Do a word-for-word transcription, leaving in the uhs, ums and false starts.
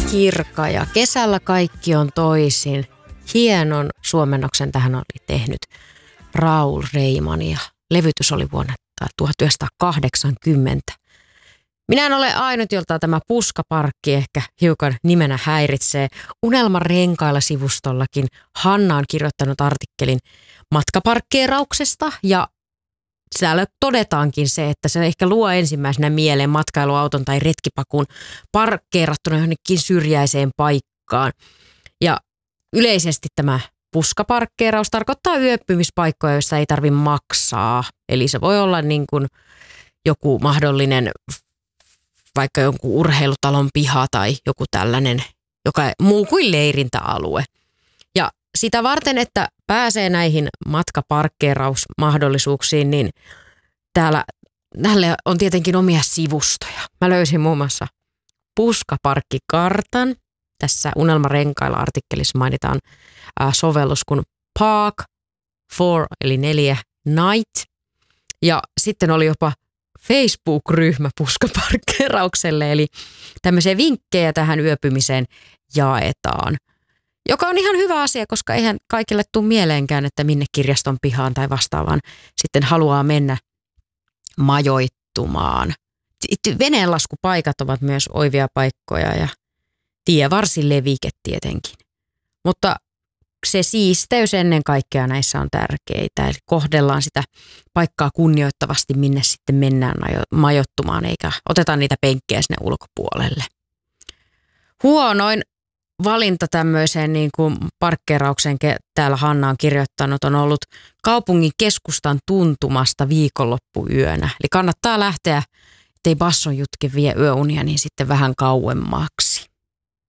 Kirka ja kesällä kaikki on toisin. Hienon suomennoksen tähän oli tehnyt Raul Reiman ja levytys oli vuonna tuhatyhdeksänsataakahdeksankymmentä. Minä en ole ainut, jolta tämä puskaparkki ehkä hiukan nimenä häiritsee. Unelman renkailla sivustollakin Hanna on kirjoittanut artikkelin matkaparkkeerauksesta ja siellä todetaankin se, että se ehkä luo ensimmäisenä mieleen matkailuauton tai retkipakun parkkeerattuna johonkin syrjäiseen paikkaan. Ja yleisesti tämä puskaparkkeeraus tarkoittaa yöpymispaikkoja, joissa ei tarvitse maksaa. Eli se voi olla niin kuin joku mahdollinen vaikka jonkun urheilutalon piha tai joku tällainen, joka muu kuin leirintäalue. Ja sitä varten, että pääsee näihin matkaparkkeerausmahdollisuuksiin, niin täällä näille on tietenkin omia sivustoja. Mä löysin muun muassa puskaparkkikartan. Tässä Unelmarenkailla artikkelissa mainitaan sovellus kuin Park for eli neljä Night. Ja sitten oli jopa Facebook-ryhmä puskaparkkeeraukselle, eli tämmöisiä vinkkejä tähän yöpymiseen jaetaan. Joka on ihan hyvä asia, koska eihän kaikille tule mieleenkään, että minne kirjaston pihaan tai vastaavaan sitten haluaa mennä majoittumaan. Veneenlaskupaikat ovat myös oivia paikkoja ja tie varsin levike tietenkin. Mutta se siisteys ennen kaikkea näissä on tärkeitä. Eli kohdellaan sitä paikkaa kunnioittavasti, minne sitten mennään majoittumaan, eikä oteta niitä penkkejä sinne ulkopuolelle. Huonoin valinta tämmöiseen niin kuin parkkeerauksen täällä Hanna on kirjoittanut on ollut kaupungin keskustan tuntumasta viikonloppuyönä. Eli kannattaa lähteä, ettei basson jutke vie yöunia, niin sitten vähän kauemmaksi.